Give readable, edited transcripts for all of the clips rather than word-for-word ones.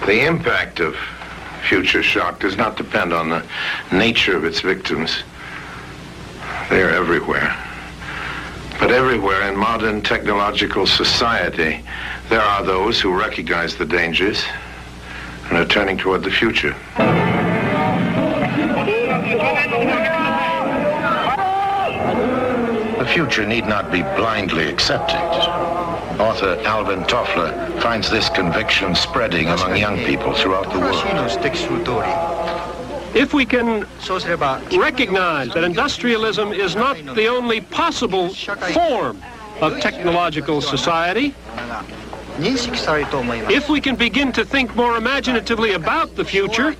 The impact of future shock does not depend on the nature of its victims. They are everywhere. But everywhere in modern technological society, there are those who recognize the dangers and are turning toward the future. The future need not be blindly accepted. Author Alvin Toffler finds this conviction spreading among young people throughout the world. If we can recognize that industrialism is not the only possible form of technological society, if we can begin to think more imaginatively about the future,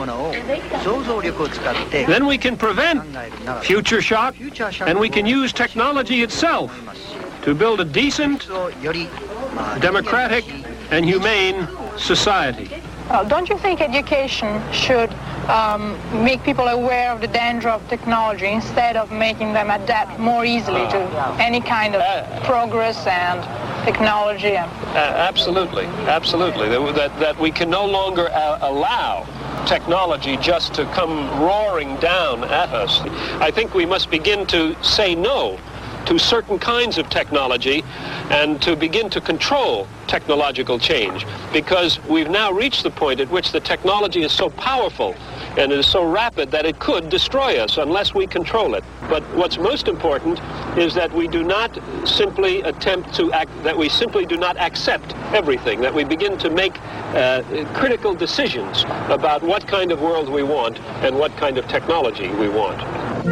then we can prevent future shock, and we can use technology itself to build a decent, democratic, and humane society. Don't you think education should make people aware of the danger of technology instead of making them adapt more easily to any kind of progress and technology? Absolutely, absolutely. That we can no longer allow technology just to come roaring down at us. I think we must begin to say no to certain kinds of technology and to begin to control technological change, because we've now reached the point at which the technology is so powerful and it is so rapid that it could destroy us unless we control it. But what's most important is that we do not simply attempt to act, that we simply do not accept everything, that we begin to make critical decisions about what kind of world we want and what kind of technology we want.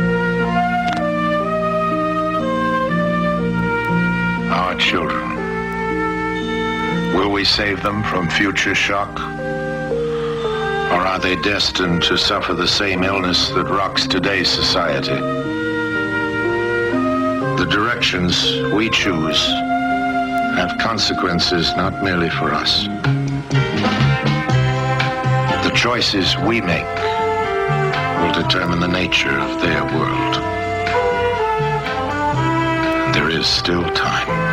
Our children. Will we save them from future shock? Or are they destined to suffer the same illness that rocks today's society? The directions we choose have consequences not merely for us. The choices we make will determine the nature of their world. There is still time.